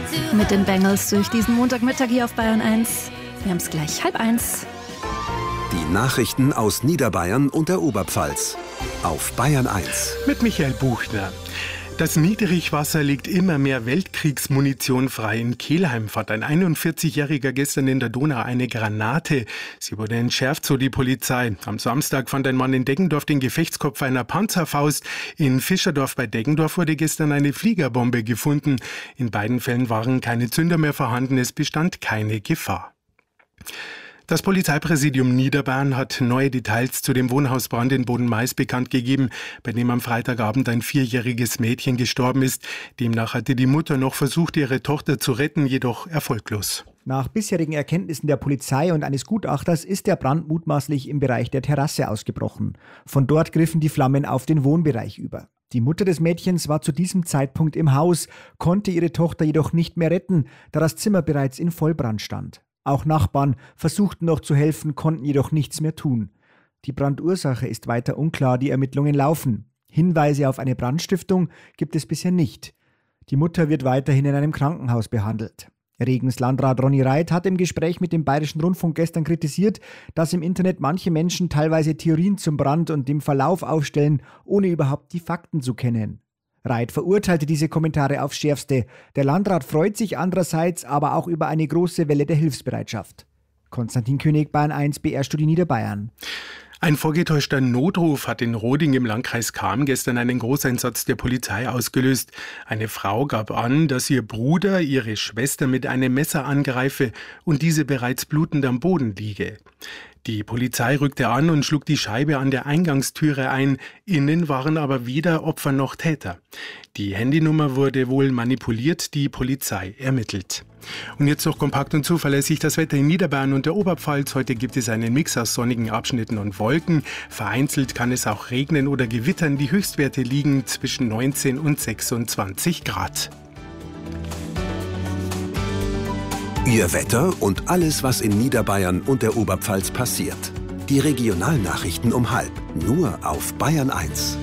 Mit den Bengals durch diesen Montagmittag hier auf Bayern 1. Wir haben es gleich 12:30. Die Nachrichten aus Niederbayern und der Oberpfalz auf Bayern 1. Mit Michael Buchner. Das Niedrigwasser legt immer mehr Weltkriegsmunition frei. In Kelheim fand ein 41-Jähriger gestern in der Donau eine Granate. Sie wurde entschärft, so die Polizei. Am Samstag fand ein Mann in Deggendorf den Gefechtskopf einer Panzerfaust. In Fischerdorf bei Deggendorf wurde gestern eine Fliegerbombe gefunden. In beiden Fällen waren keine Zünder mehr vorhanden. Es bestand keine Gefahr. Das Polizeipräsidium Niederbayern hat neue Details zu dem Wohnhausbrand in Bodenmais bekannt gegeben, bei dem am Freitagabend ein 4-jähriges Mädchen gestorben ist. Demnach hatte die Mutter noch versucht, ihre Tochter zu retten, jedoch erfolglos. Nach bisherigen Erkenntnissen der Polizei und eines Gutachters ist der Brand mutmaßlich im Bereich der Terrasse ausgebrochen. Von dort griffen die Flammen auf den Wohnbereich über. Die Mutter des Mädchens war zu diesem Zeitpunkt im Haus, konnte ihre Tochter jedoch nicht mehr retten, da das Zimmer bereits in Vollbrand stand. Auch Nachbarn versuchten noch zu helfen, konnten jedoch nichts mehr tun. Die Brandursache ist weiter unklar, die Ermittlungen laufen. Hinweise auf eine Brandstiftung gibt es bisher nicht. Die Mutter wird weiterhin in einem Krankenhaus behandelt. Regens Landrat Ronny Reit hat im Gespräch mit dem Bayerischen Rundfunk gestern kritisiert, dass im Internet manche Menschen teilweise Theorien zum Brand und dem Verlauf aufstellen, ohne überhaupt die Fakten zu kennen. Reit verurteilte diese Kommentare aufs Schärfste. Der Landrat freut sich andererseits aber auch über eine große Welle der Hilfsbereitschaft. Konstantin König, Bayern 1, BR-Studio Niederbayern. Ein vorgetäuschter Notruf hat in Roding im Landkreis Cham gestern einen Großeinsatz der Polizei ausgelöst. Eine Frau gab an, dass ihr Bruder ihre Schwester mit einem Messer angreife und diese bereits blutend am Boden liege. Die Polizei rückte an und schlug die Scheibe an der Eingangstüre ein. Innen waren aber weder Opfer noch Täter. Die Handynummer wurde wohl manipuliert, die Polizei ermittelt. Und jetzt noch kompakt und zuverlässig das Wetter in Niederbayern und der Oberpfalz. Heute gibt es einen Mix aus sonnigen Abschnitten und Wolken. Vereinzelt kann es auch regnen oder gewittern. Die Höchstwerte liegen zwischen 19 und 26 Grad. Ihr Wetter und alles, was in Niederbayern und der Oberpfalz passiert. Die Regionalnachrichten um 12:30, nur auf Bayern 1.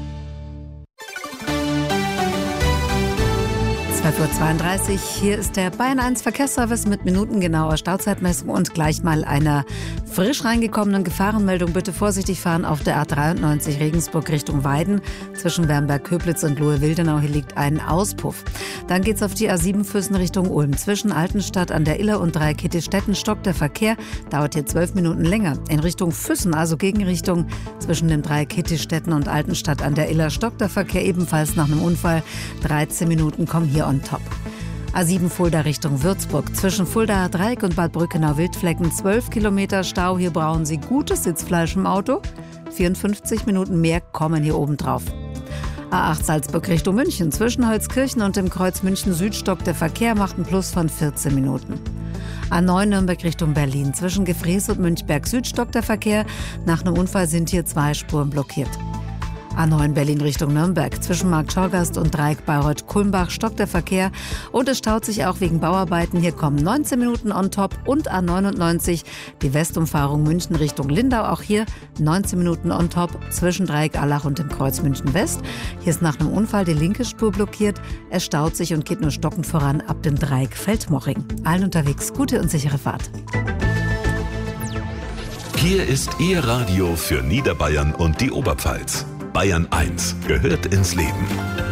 12:32 Uhr, hier ist der Bayern 1 Verkehrsservice mit minutengenauer Stauzeitmessung und gleich mal einer frisch reingekommenen Gefahrenmeldung. Bitte vorsichtig fahren auf der A93 Regensburg Richtung Weiden. Zwischen Wernberg-Köblitz und Lohe-Wildenau, hier liegt ein Auspuff. Dann geht's auf die A7 Füssen Richtung Ulm. Zwischen Altenstadt an der Iller und Dreieckittistetten stockt der Verkehr, dauert hier 12 Minuten länger. In Richtung Füssen, also Gegenrichtung zwischen dem Dreieckittistetten und Altenstadt an der Iller, stockt der Verkehr ebenfalls nach einem Unfall. 13 Minuten kommen hier on top. A7 Fulda Richtung Würzburg. Zwischen Fuldaer Dreieck und Bad Brückenau-Wildflecken 12 Kilometer Stau. Hier brauchen Sie gutes Sitzfleisch im Auto. 54 Minuten mehr kommen hier oben drauf. A8 Salzburg Richtung München. Zwischen Holzkirchen und dem Kreuz München Süd stockt der Verkehr, macht einen Plus von 14 Minuten. A9 Nürnberg Richtung Berlin. Zwischen Gefrees und Münchberg Süd stockt der Verkehr. Nach einem Unfall sind hier 2 Spuren blockiert. A9 Berlin Richtung Nürnberg. Zwischen Markt Schorgast und Dreieck Bayreuth-Kulmbach stockt der Verkehr und es staut sich auch wegen Bauarbeiten. Hier kommen 19 Minuten on top und A99 die Westumfahrung München Richtung Lindau. Auch hier 19 Minuten on top zwischen Dreieck Allach und dem Kreuz München West. Hier ist nach einem Unfall die linke Spur blockiert. Es staut sich und geht nur stockend voran ab dem Dreieck Feldmoching. Allen unterwegs gute und sichere Fahrt. Hier ist Ihr Radio für Niederbayern und die Oberpfalz. Bayern 1 gehört ins Leben.